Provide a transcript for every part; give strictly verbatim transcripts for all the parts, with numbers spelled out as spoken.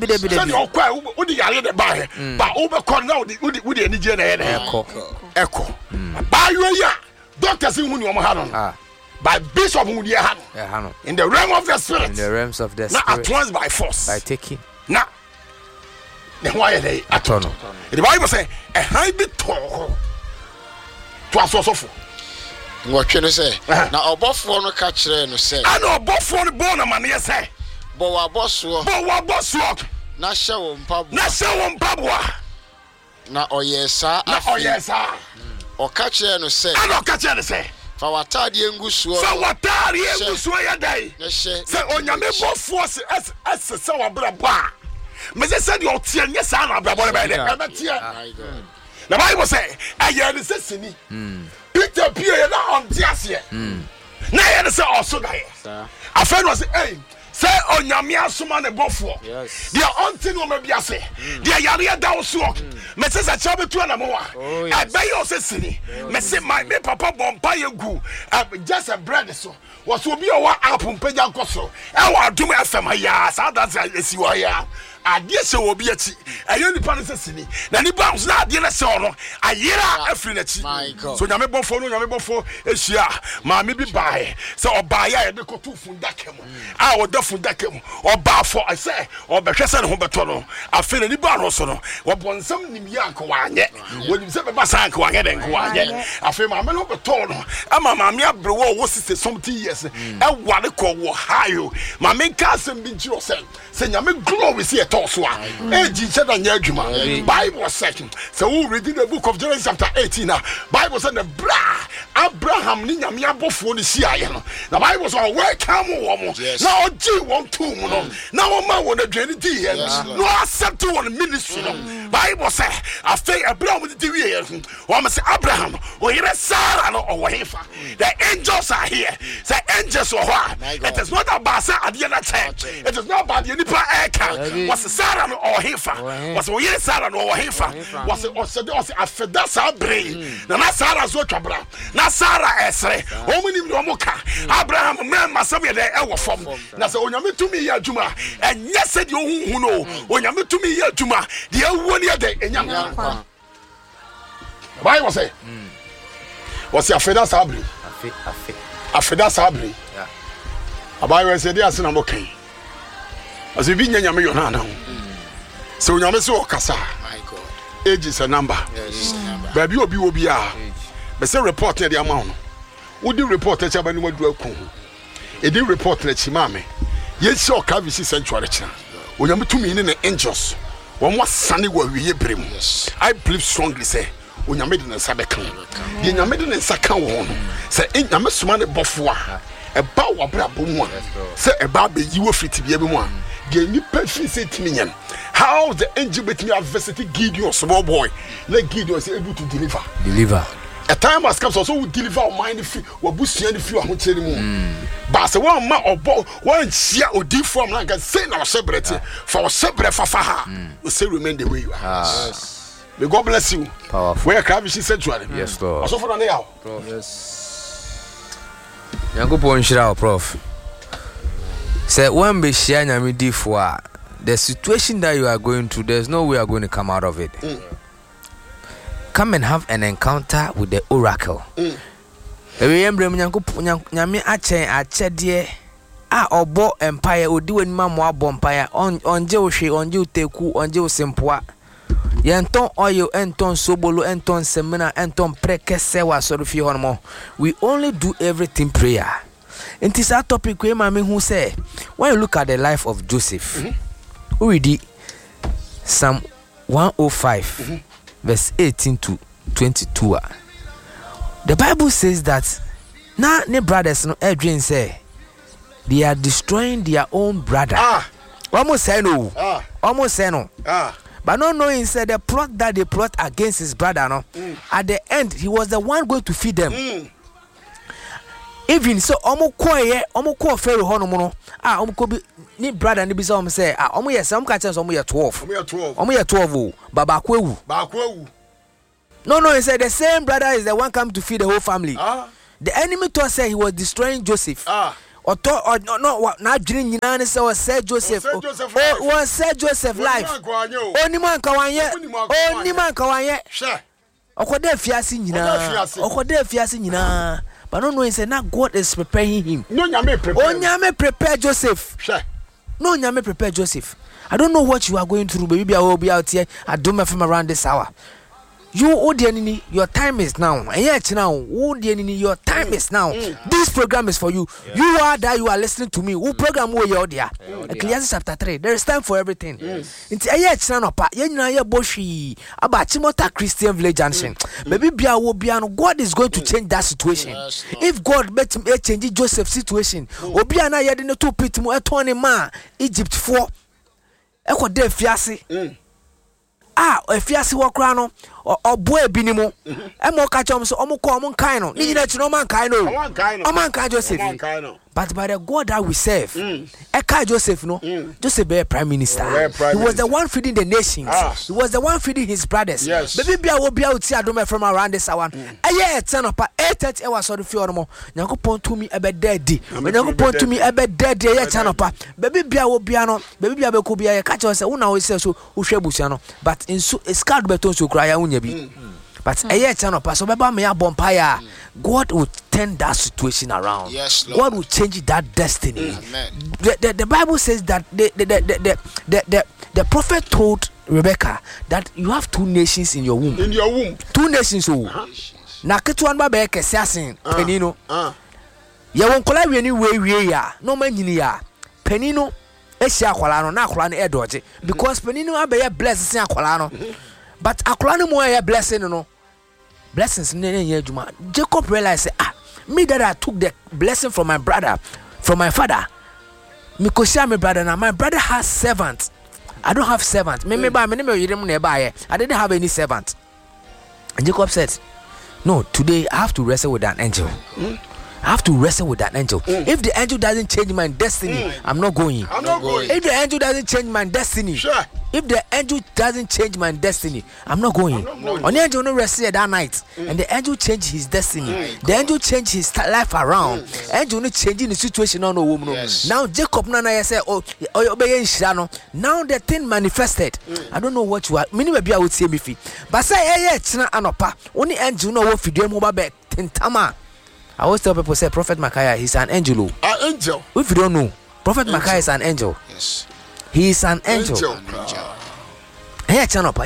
bide bide say you kwa wo di yare de ba he ba wo be kon na wo di wo di ani je na ye na Echo. Echo. Ba yo ya doctors hu ni o mo ha no. Ah. By bishop hu di ha no. Yeah, Hano. In the realm of the spirit. In the realms of the Not spirit. at once by force. By taking. Now, then why are they at all? The Bible says, a high bit tall. To us also. What can I say? Now, above one catcher no say. I know both one born a man, yes, say. But our boss was. But what boss walk? Not show on pub. Not so on Pabwa. Now, oh yes, sir. Oh, yes, sir. Or catcher no say. I don't catch any say. For what are the English? So what are you to swear day? Say, on your name, both force as a sour bra. Missus said your tear, yes, I'm a brother. The Bible say, I hear the Sissini. Peter Pierre on Tiasia. Now, I say also there. A friend was saying, say on your mere summon a buffalo. Yes. They are until no maybe I say. They are Yaria down sword. Missus a chubby to an amoa. I buy your Sissini. Messi, my papa bompire goo. Just a bread so. Was will be a one apple peja coso. I want to make some yas. How does I see why ya? I guess you will be a tea. I only Panisini. Then the bombs not dinner sorrow. I hear a flinity. So Yamebo for no Yamebo for a shia. My maybe buy. So or buy a deco two fundakem. I will do fundakem or bar for I say or Becassan Hombatono. I feel any bar also. Or one some Nimianko yet. When you say a Basanko and Guayan. I feel my man over tono. I'm a mamma bro was it some tea years. And what they call Ohio. My main cousin been yourself. Say Yamin glory see Toswa, Eji said on Yajuma. Bible second. So who reading the book of Genesis chapter eighteen now? Bible said the bra Abraham Nina Miabo for the C I N. The Bible said, where come woman? Now G one two now a man want a journey D and no accept to one ministry. Bible said, I say Abraham with the T V. One say Abraham or here Sarah or Wafa. The angels are here. Say angels or what? It is not about at the other time. It is not about the Nipa Eka. Was Sarah or Hefa? Was we Sarah or Hefa? Was it also a Fedasa brain? Now Sarah's what Abra. Now Sarah Esre. How many Romoka? Abraham, man, my son, there ever from. Now so when you to me, Juma, and yes, said you who know when you to me, Juma, the old one year day in Young. Bible say, was your Fedasa Abri? A Fedasa Abri. A Bible said, yes, and I'm okay. As we been yammy on now. So when you so Kasa, age is a number. Baby will be will be a. But say report the amount. Would you report that you have anyone do a coon? It did report that Chimame. Yes, so Cavisi Central. When you to me in the angels, one was sunny where we hear brim. I believe strongly say, when you're made in a Sabakan, then you're made in a Sakan. Say, ain't you miss money before. About what Brabuma say about the you fit to be everyone. Get you perfect minion. How the angel with me adversity Gideon, small boy, let Gideon is able to deliver. Deliver. A time has come, so we deliver our mind if we bush any few. I won't tell you. But so one man or boy, one share or deep form like I say now, separate for separate for Faha. We say remain the way you are. May God bless you. Powerful. Where Cravish Central. Yes, Lord. Also for the now. Yes. Yango po nshira prof. Say when be share nyame di for the situation that you are going through, there's no way you are going to come out of it. Mm. Come and have an encounter with the oracle. Mm. Ewe embrem nyanko nyame achen achede a obo empire odi wani ma mo abo empire on onje ohwe onje uteku onje osempoa. Yenton oil, enton sobolo, enton semina, enton prekese wa sorofi hono. We only do everything prayer. And this our topic where mama who say when you look at the life of Joseph, mm-hmm. we read Psalm one oh five, mm-hmm. verse eighteen to twenty-two. The Bible says that now ne brothers no Adrian say they are destroying their own brother. Ah, almost say no. Ah, almost say no. Ah. But not knowing said the plot that they plot against his brother, no. Mm. At the end, he was the one going to feed them. Mm. Even so, omo koye, omo ko fero hono mono. Ah, omo ko bi ni brother ni bi say omo say, ah, omo yes, omo ka chance omo ye twelve. Omo ye twelve. Omo ye twelve o. Baba ko ewu. Ba ko ewu. No, no, he said the same brother is the one come to feed the whole family. Ah. The enemy thought said he was destroying Joseph. Ah. Oto no na adwene nyina ne se o Sir Joseph. O Sir Joseph life. Oni man ka wanye. Oni man ka wanye. Sure. Okoda fiase nyina. Okoda fiase nyina. But no knowing say now God is preparing him. No nyame prepare. Oh nyame prepare Joseph. Sure. No nyame prepare Joseph. I don't know what you are going through, baby. I will be out here. I don't know from around this hour. You, Odianini, your time is now. And yet now, Odianini, your time is now. Mm. This program is for you. Yeah. You are that you are listening to me. Who program where you're there? Ecclesiastes chapter three. There is time for everything. It's a yet now. Pa, yenna ye boshi. About Timothy Christian Village Junction. Maybe Bia will be an. God is going to change that situation. Yes, if God met him change Joseph's situation, Obiana yedin to pit mo etwani ma Egypt for. Eko de fiase. Ah, efiase wo kra no obo ebini mu e mo ka chom so omo ko omo kan no ni nyina chi no man kan no o man kan Joseph, but by the God that we serve, mm. e ka Joseph no mm. Joseph be prime minister. Oh, prime he was minister. The one feeding the nations. Ah. He was the one feeding his brothers. Yes. Baby bia wo bia uti adome from around this one. Eye e ten up eight thirty e was so the fi ono mo Nyankopon to me e be daddy Nyankopon to me e be daddy e ten up baby bia wo bia no baby bia be ko bia e ka che say una wo say so wo hwe busia no but in so scarred beton so kra ya unya bi. But mm. a year channel pass over me a bonfire. God will turn that situation around. Yes, Lord. God will change that destiny. Mm. The, the, the Bible says that the the, the, the, the, the the prophet told Rebecca that you have two nations in your womb. In your womb. Two nations. Oh. Na ketu ba be kese asen penino. Ah. Ye won kola we ni we we ya. No man nyini ya. Penino e sia akwala no na akwala no e doje because penino abe bless sin akwala no. But akwala no mo e blessing no. Blessings in Juma. Jacob realized, ah, me that I took the blessing from my brother, from my father. Mikosia my brother now. My brother has servants. I don't have servants. Me me buy me me nearby. I didn't have any servant. And Jacob said, no, today I have to wrestle with an angel. Mm. I have to wrestle with that angel. Mm. If the angel doesn't change my destiny, mm. I'm not going. I'm not going. If the angel doesn't change my destiny, sure. If the angel doesn't change my destiny, I'm not going. I'm not going. On the angel no rest that night, mm. and the angel changed his destiny. Mm. The angel changed his life around. Mm. Angel no changing the situation on the woman. Yes. Now Jacob nana say, oh, oh, now the thing manifested. Mm. I don't know what you are. Many maybe I would say me fee, but say hey, yeah, china anopa. Only angel no what video mobile bet tentama. I always tell people say Prophet Micaiah, he's an angel. An angel. If you don't know, Prophet angel. Micaiah is an angel. Yes. He is an angel. Hey, Chanopa,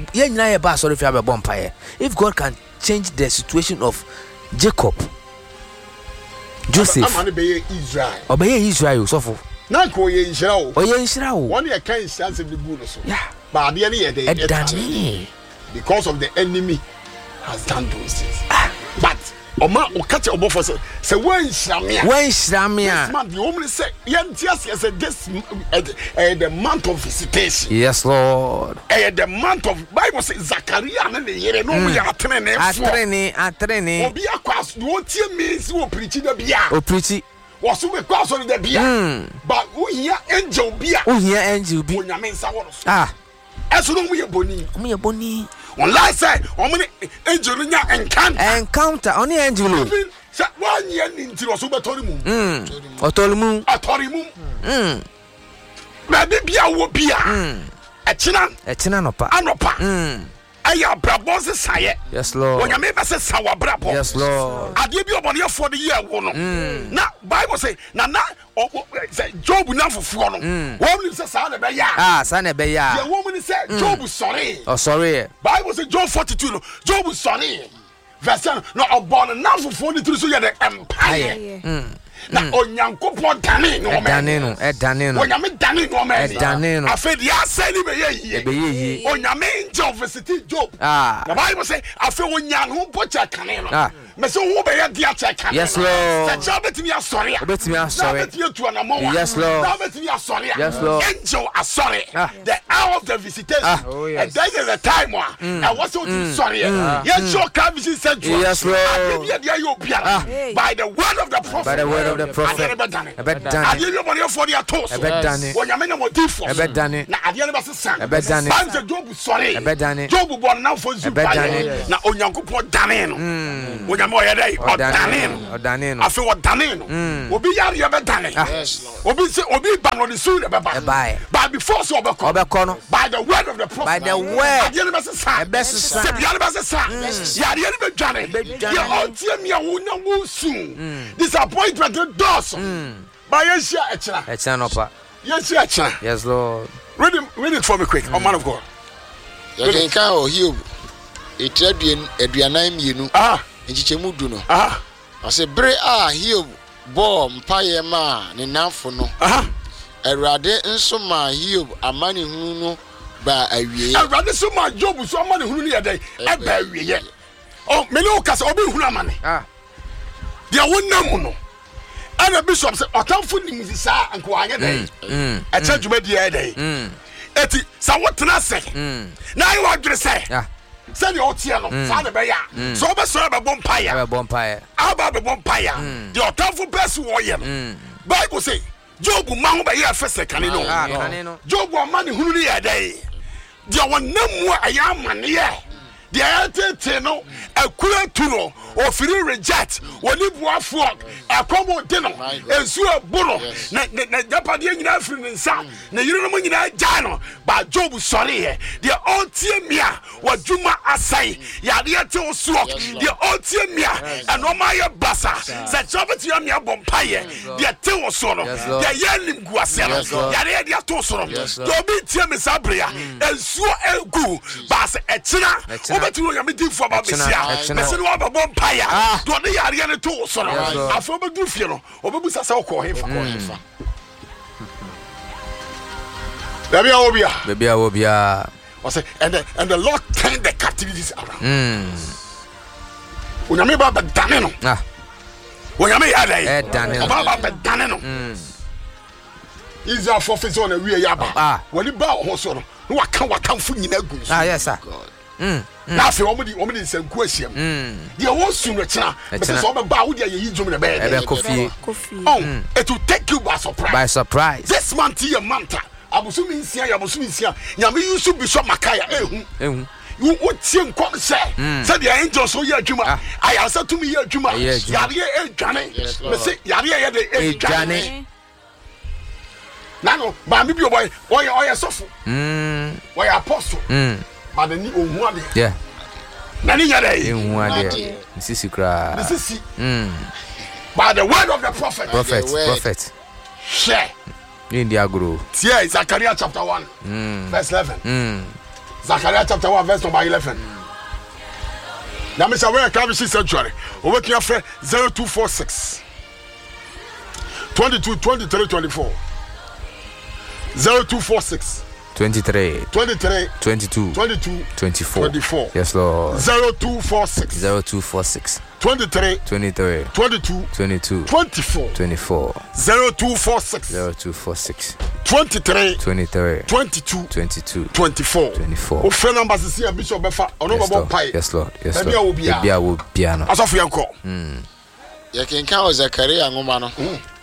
if God can change the situation of Jacob, Joseph, Israel, obey Israel, so for Nanko Israel, oh, Israel, one year can sense of the goodness. Yeah, but the enemy, because of the enemy, has done those things. But Oma o catch obo for say say when shramia when shramia this man the woman say yes yes this uh, the month of visitation. Yes, Lord. Uh, the month of Bible say Zachariah na ne yere no we atrene ne fo atrene atrene obi akwas no tie means wo preach da bia o preach wo so we kwaso da bia but wo hia angel bia wo hia angel bi onyame nsa wo no ah eso no mu ye boni mu ye boni on last say o many angel nya encounter encounter on angel say one year ninti wo so betori mu mm otori mu atori mu mm na be bia wo bia mm e china e china no pa anopa mm aya brabo se saye. Yes, Lord. When you make say sawa brabo. Yes, Lord. Ade bi obone for the year wo no. Na Bible say na na say Job na fufuo no. Wo me say sa na be ya. Ah, sa na be ya. The woman say Job sorry. Oh, sorry. Bible say Job forty-two no. Job sorry. Verse no obone na fufuo ni tru so ye the empire. Mm. Na onyankopon dane no me dane no e dane no onyame dane no me e dane no afedi asani be ye be ye onyame angel visit Job. Ah, the Bible say afi onyan ho pocha kane no ah me say wo be ye dia cha kane. Yes, Lord. Say cha betimi asori a betimi asori betimi tu na mo. Yes, Lord. Na betimi asori a. Yes, Lord. Angel asori Ah. the hour of the visitation. Ah. Oh, yes. And that is the time wa and what so sorry yes sure can visit central. Yes, Lord. Ah. By the word of the prophet. By the word of the prophet. Ebed dane. Ade yo body for their toes. Ebed dane. Wonyame na modifo. Ebed dane. Na ade no be sesan. Ebed dane. Banze Job sorry. Ebedane. Job born now for Zuba. Na Onyankopon dane no. Onyame o yede o dane no. O dane no. Afi o dane no. Obi yare ye be dane. Obi say obi ba no the soon e be ba. But before so obeko. Obeko no. By the word of the prophet. By the word. Ade ne be sa. Ebe sa. Se bia ne be sa. Yare ne be dwane. Ye on tie me a wo na wo soon. Disappointment doors. By yes ya echira. Echira no pa. Yes ya echira. Yes Lord. Read it, read it for me quick. Oh man of God. You can call Hugh. It's Adriana Minu. Ah, and Chichemuduno. Ah, I say, Bre ah, Hugh, bomb, Payema, Nenafono. Ah, a rade and so my Hugh, a money who know by a year. I rather so my job with somebody who near day. I bury yet. Oh, Melokas, Obi Hunamani. Ah, there won't no. And the bishop said, I can't find him, sir, and quiet day. I tell you, the other day. Eti sa what na say na you want to say say the otiano sa the beya so be so be bompire be bompire aba be bompire the otafo person wo ye no Bible say Job man be ye first kan no ah kan no Job man hunu ni ya dai the one namu aya mane ye the ayate no akura tu no o firi reject woni buafo akomo de no ensu aburo na na japade nyina afiri nsa na yire no nyina ja no ba Job sorry he the ontie mia wadwuma asai yade ate osuo the ontie mia eno ma ye basa se chobeti ya mia bompaye the te osuo no the yanim guase no yade de ato osuo no obi tie me sabrea ensu egu ba se echira obeti no yame di fo ba besia me se no ba bompaya do ne yare ne to so no afo be du fie no obebu sasa ko hefa ko hefa Baby Obia baby Obia I say and the, and the Lord turned the captivities around mm Unyame ba ba dane no ah Unyame ya dai eh dane no ba ba dane no mm Israel for face on a we ya ba ah woni ba ho so no wa kan wa kan fu nyina gu ah yes sir mm na fe omudi omudi nsanku ahiem de wo su no kina be so be ba wo de ye dwom na be e be kofi kofi oh it will take you by surprise by surprise this month here month abusumi nsia ya abusumi nsia nyame yusu bishop makaya ehu ehu you what tie nkom say say the angels so ye adwuma ayasa tumi ye adwuma yare e dwane me say yare ye de e dwane nano ba mi bi boy oye oye sofo mm oye apostle mm but the ni ohun ade yeah nani yare ehun ade sisi kra sisi mm by the word of the prophet prophet prophet share in the agro tie Zechariah chapter one mm. verse eleven mm Zechariah chapter one verse number eleven na me say where can see sanctuary o we can free zero two four six twenty-two twenty-three twenty-four zero two four six twenty-three twenty-three twenty-two twenty-two twenty-four twenty-four yes Lord zero two four six zero two four six twenty-three twenty-three twenty-two twenty-two twenty-four twenty-four zero two four six zero two four six twenty-three twenty-three twenty-two twenty-two twenty-four twenty-four o friend number is here Bishop Befa ono babo pai yes Lord yes Lord Lord bia wo bia no asofu yanko mm ye kenka o Zakaria ngoma no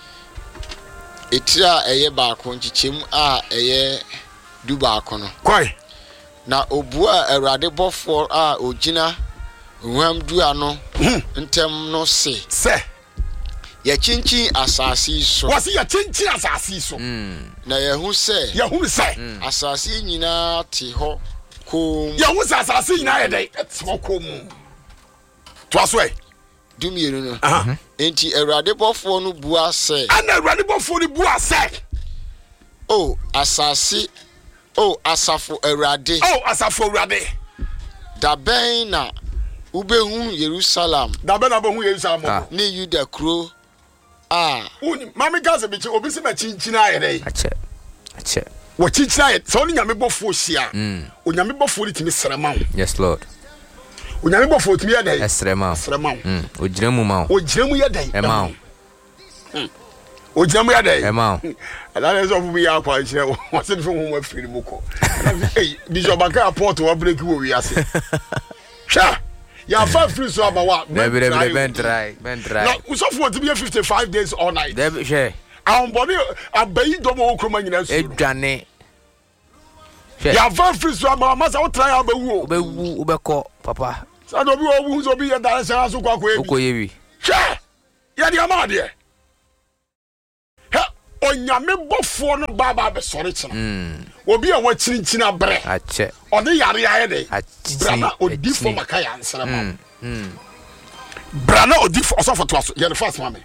etira eye ba ko nchichem a eye du ba ko no kwai na obua Awurade bofo a ogina nwam du ano ntem no se se ye chinchi asasi so wasi ya chinchi asasi so na ye hu se ye hu se asasi nyina ti ho ko ye hu se asasi nyina ye dai ti ho ko mu to aso e dumienu no enti Awurade bofo no bua se ana Awurade bofo no bua se oh asasi oh asafo Awurade oh asafo Awurade da ben na ubehu Jerusalem da ben na behu Jerusalem ni Yuda kro ah uni mami gaze bi obi se ma chinchina aye dai ache ache wo chinchina aye so ni nyame bofo hia onyame bofo ni timi srema yes Lord onyame bofo timi ye dai esrema srema mm ogiramu ma ogiramu ye dai e ma ogiramu ye dai e ma ala le so fu bi ya kwa hire wo se fi hu mo afiri mu ko eh Bishop Baka port wa break wo wi ase sha ya fa free so abawa ben ben ben try ben try no we so for to be fifty-five days all night there share am body abayi do mo kroma nyina so edwane ya va free so ama masa wo try abewu obewu obekọ papa sa do bi owu so bi ya dare se aso kwa kwa ebi okoyewi hwe ya di ama de he onyame bofo no baba be sori china mm obi a wa chirinchina abre ache ode yare ya de achi brana odi fo makaya ansara ma mm mm brana odi fo so foto aso ya the first mama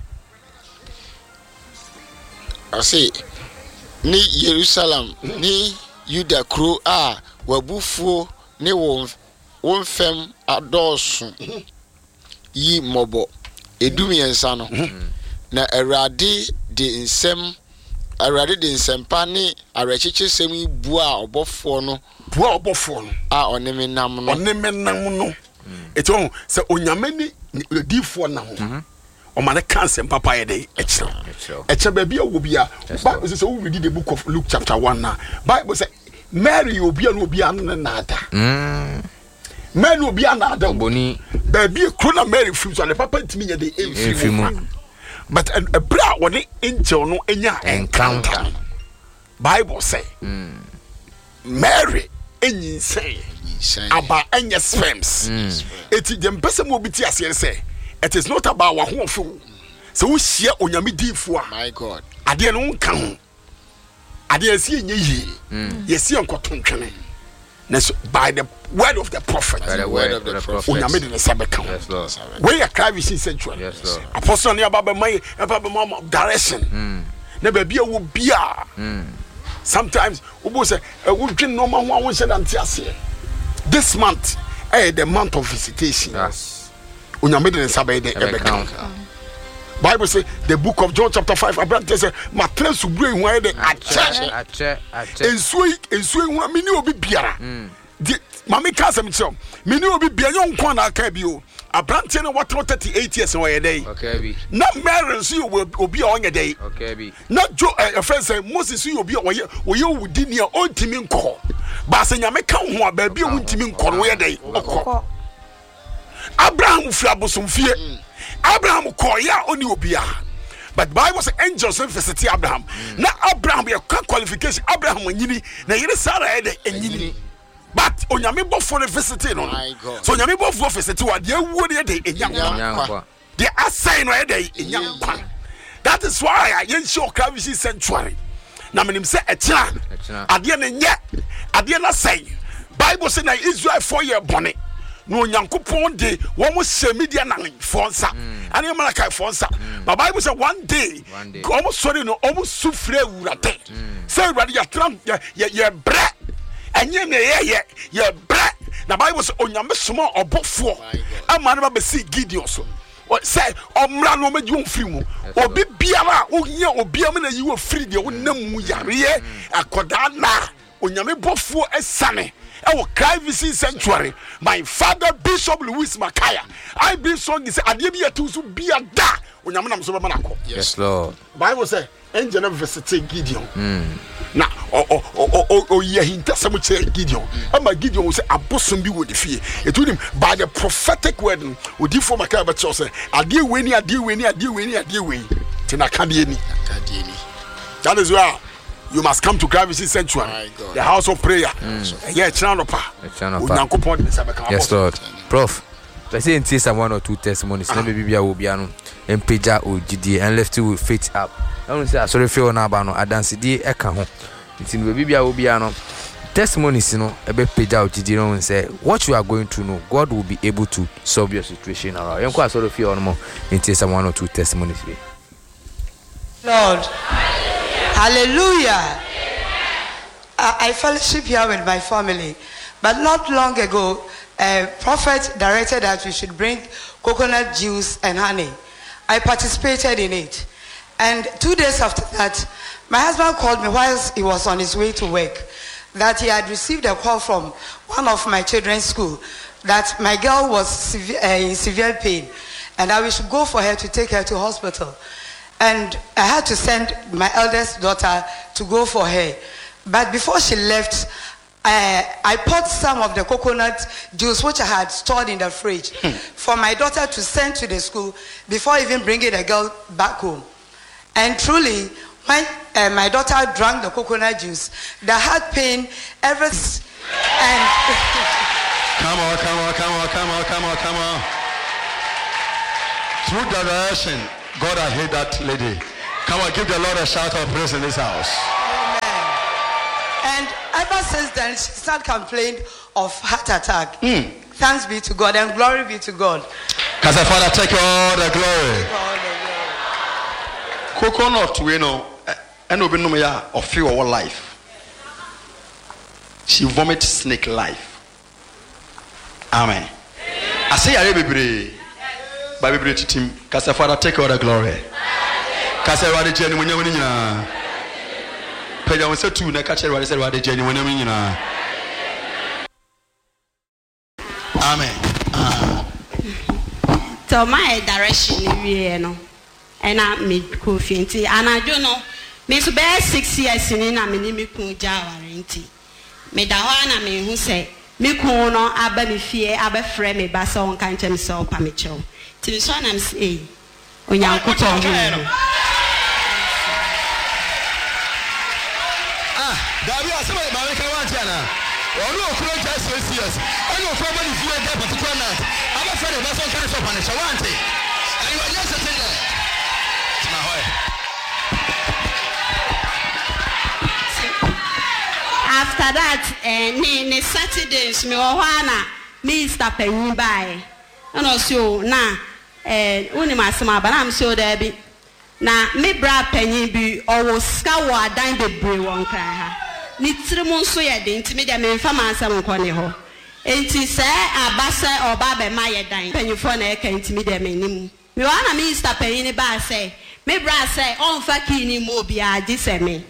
I say ni Jerusalem ni Yuda kro a wabufuo ne won won fem adosu yi mobo edumi ensa no na Awurade de nsem Awurade de nsempa ne arechiche sem ibu a obofo no bu a obofo no a oneme nam no oneme nam no eto se onyame ni difo na ho o man cancer papa ye dey eche eche ba bia wo bia ba se we read the book of Luke chapter one na Bible say Mary obi an obi an na ada mm Mary obi an ada boni ba bia krona Mary film so le papa ntimi ye dey film but a bra woni angel no enya encounter Bible say mm Mary enyin say aba enya sperms eti dem pese mo biti ase say it is not about wa ho fo so wo hia onyame difo a my God ade no nka ho ade asi enye yi yesi enkotontwene na so by the word of the prophet by the word of the prophet onyame de sabeka yes Lord we are cry vision central yes Lord apostle ne ababa mai ababa mama direction na ba bia wo bia sometimes wo say wo dwen no ma ho awon se dante ase this month eh the month of visitation yes onyame de sabe de ebeka Bible say the book of John chapter five Abraham say matre subru ehu aye de ache ache ache ensuo ensuo ehu amini obi biara di mama ka asem kire mini obi bia yon kwa na aka bi o Abraham no what thirty-eight years no ye dey okay bi na Mary nso obi a onye dey okay bi na jo e friend say Moses so obi a oye oye wudi ni a ontimi nko ba se nyame ka ho a ba bi ontimi nko no ye dey okọ Abraham fiabosomfie Abraham koya oni obia but Bible say angels visit Abraham na Abraham ye qualification Abraham anyini na yire Sarah e de anyini but onyame bofo no visit no so onyame bofo visit wa de awuo de de enyankwa de assign no e de enyankwa that is why I yen show Kravishi sanctuary na menim say ekyira ade na nye ade na say Bible say na Israel four year bone no nyankopon de wo mo se media na fonsa ani malaka fonsa but Bible say one day almost sorry no almost sufre urate say urade ya tram ya ya bre enye ne ye ye ye bre na Bible say onyame somo obofo ama na ba si Gideon so say omra no meji won free mu obi biara o nya obi am na yi wo free de wo nam mu yare akoda na onyame bofo esane ewo Kravishi sanctuary my father Bishop Louis Makaya I be song is ade bi atusu bia da onyame nam so be manako yes Lord Bible say angel visit Gideon na o o o o ye hinta some che Gideon ama Gideon will say abosom bi wo de fie etunim by the prophetic word odi for Makaya be say ade we ni ade we ni ade we ni ade we tina kade ni kade ni that is why you must come to Kravishi sanctuary the house of prayer yeah channel pa yes Lord prof let's say in some one or two testimonies let me be will be anu empeja ogidi and left you with faith up I want to say sorry feel na ba no adanse di e ka ho nti no be bia will be anu testimonies no ebe peja ogidi no say what you are going through no God will be able to solve your situation around yenko sorry feel no more in some one or two testimonies be Lord hallelujah. I, I fellowship here with my family, but not long ago, a prophet directed that we should bring coconut juice and honey. I participated in it. And two days after that, my husband called me whilst he was on his way to work that he had received a call from one of my children's school that my girl was severe, uh, in severe pain and that we should go for her to take her to hospital. And I had to send my eldest daughter to go for her. But before she left, uh, I poured some of the coconut juice which I had stored in the fridge hmm. for my daughter to send to the school before even bringing the girl back home. And truly, when uh, my daughter drank the coconut juice, the heart pain, everything, and come on, come on, come on, come on, come on, come on. Through direction, God, I hate that lady. Come on, give the Lord a shout of praise in this house. Amen. And ever since then, she started complaining of heart attack. Mm. Thanks be to God and glory be to God. Because the Father take all the glory. All the glory. Coconut, we know, and we know me of few our life. She vomit snake life. Amen. I say I baby, baby to team. Because the Father take all the glory. Because I want to journey when you're winning. Pay on two, na catch what I said about the journey when you're winning. Amen. Uh. So my direction is no, and I me coffee and I don't know. Me so be six years in na me ni me kun jawarinti. Me da ho na me hu say me kun no aba me fie aba frɛ me ba so on kan chem so pa me chew. Ti so na me say onyankopɔn hu. Ah, Dabi asema ba me kan wa tiana. Onu okuro ja six years. Onu okuro ba ni fie that particular night. Aba frɛ me ba so on kan so pa me chew wante. And you are just sitting there. Na hoye. After that, eh, ni ni Saturdays me ohana me stop penny by. And also na eh uni masema ba na me so there bi. Na me bra penny bi owo ska wo adan bebre won kran ha. Ni tirimu nso ye de ntimi de me mfa mansam nko ne ho. Enti se abase oba be ma ye dan. Penny fo na e kan ntimi de me nim. Me wana me stop penny ni ba say me bra say on fa kini mo bi agi se me.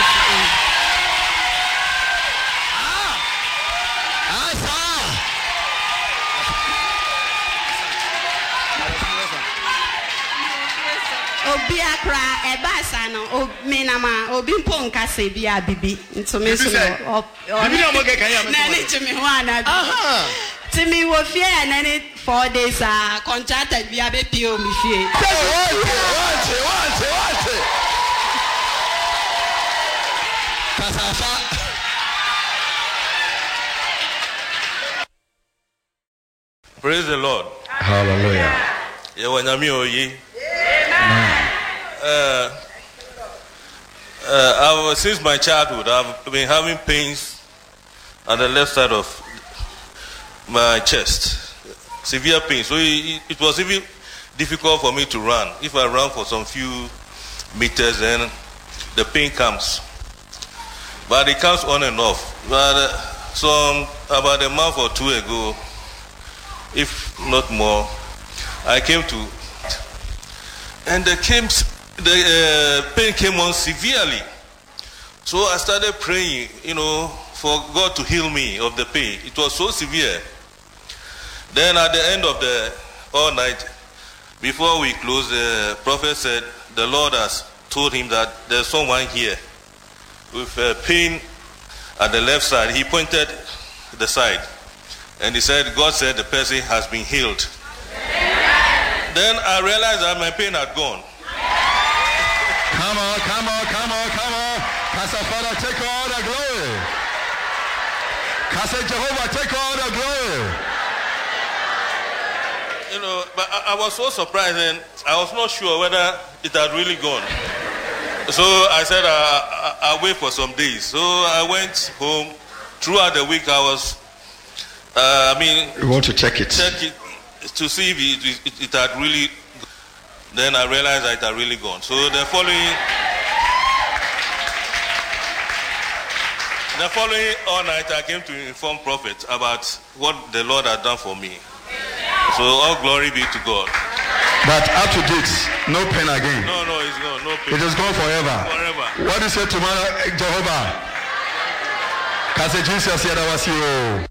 Obi akra eba sano o me na ma obi mpo nka se bia bibi nto me so o bibi na mo keka ya me na ni timi ho ana aha timi wo fie na ni four days a contracted bia be pio mi fie wante wante wante kasafa Praise the Lord. Hallelujah. Ye wanyami oyi. Uh, uh, I was, since my childhood, I've been having pains on the left side of my chest, severe pain. So it, it was even difficult for me to run. If I run for some few meters, then the pain comes. But it comes on and off. But uh, some about a month or two ago, if not more, I came to, and the came. The uh, pain came on severely. So I started praying, you know, for God to heal me of the pain. It was so severe. Then at the end of the all night, before we closed, the prophet said the Lord has told him that there's someone here with uh, pain at the left side. He pointed the side and he said, God said the person has been healed. Then I realized that my pain had gone. Come on, come on, come on, come on. Casa Father, take all the glory. Casa Jehovah, take all the glory. You know, but I, I was so surprised and I was not sure whether it had really gone. So I said, uh, I, I'll wait for some days. So I went home. Throughout the week, I was, uh, I mean... We want to check it. Check it to see if it, it, it had really... Then I realized that it had really gone. So the following, the following all night, I came to inform Prophet about what the Lord had done for me. So all glory be to God. But up to date, no pain again. No, no, it's gone. No pain. It is gone forever. Forever. What do you say tomorrow, Jehovah? Can say Jesus here that was you.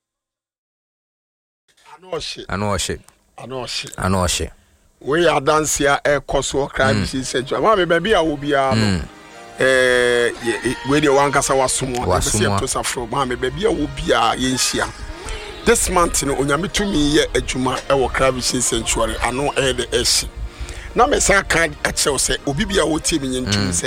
I know shit. I know shit. I know shit. I know shit. We are dancing a coso crime century. Mamma, baby, I will be a eh, where the one casa was someone was to suffer. Mamma, baby, I will be a yensia. This month, you know, Onyami to me a juma, our crime sanctuary. I know air the esh. Now, my son can't at Chelsea, Obibia will team in to say,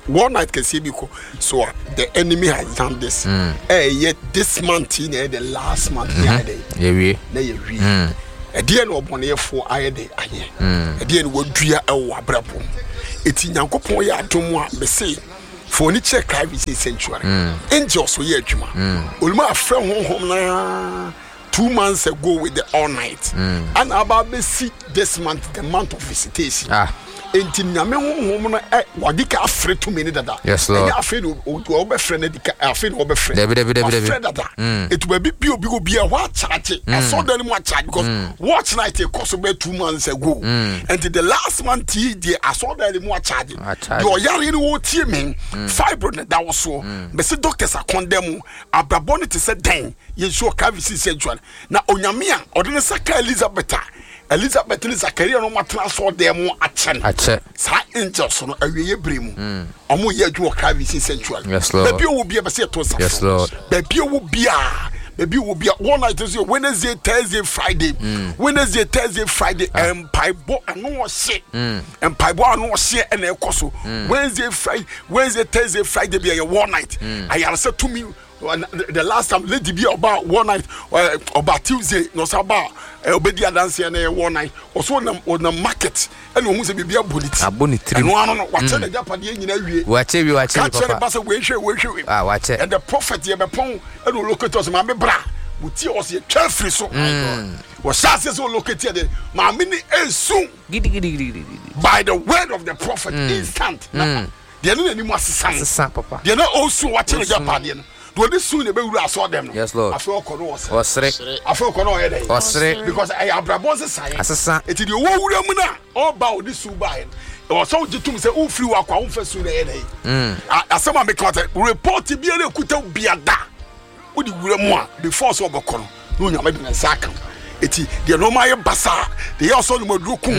one night can see because so uh, the enemy has done this. Mm. Eh, yet this month, you know, the last month, mm-hmm. yeah, we, yeah, we. Mm. A dear no one here for I day, I a dear would drea a wabrapum. It's in Yanko ya to moi, be say, for any check privacy sanctuary. Angels were here, Juma. Ulma friend home na two months ago with the all night. Mm. And about the see this month, the month of visitation. Ah. Enti nyame honhom no eh wadika afre to me ne dada. Yes Lord. Enya afre no o be frɛ ne dika afre no o be frɛ. Debi debi debi debi. Afre dada. Etu ba bi bi obi go bia wa charge. I saw them wa charge because watch night e cost be two months ago. And the last month the I saw them wa charge. Your yare no wo tie me fibroid that was so. Be say doctors are condemn abrabon te say den. Ye show cavity sexual. Na onyame a odene saka Elizabeth Elizabeth ni Zakaria no matransfer dem a chen. Ache. Sa angels no awiye bremu. Omo ye adwo cavity sexual. Yes Lord. Baby wo bia be say to sa. Yes Lord. Baby wo bia Maybe will be one night is Wednesday, Thursday, Friday. Mm. Wednesday, Thursday, Friday, ah. and Pibo and no shit. Mm. And Pibo and no shit and a coso. Wednesday, Friday, Wednesday, Thursday, Friday be a one night. Mm. I answer to me the last time lady be about one night or about Tuesday, no about Obedia dance and a one night. Also on the market and we must be a bullet. A bonnet. And one watch the Japanese in a way. Watch it, watch it. Ah, watch it. And the prophet Yabapon and look at us, Mamma Bra. Muti was a carefree so. Was Sasses will look at the Mamini and soon. By the word of the prophet, instant. The enemy must say, Papa. You're not also watching the Japan. Do this soon I saw them. Yes, Lord. I feel was Osre. I feel Osre. Because I have Brabon's sign. It is the woman all about this Subai. Or so to say, oh, flew a crown for soon. As someone because report to be a kuta biada. Would you more before so no, you're making a second. It is the Romaya Bassa. They also know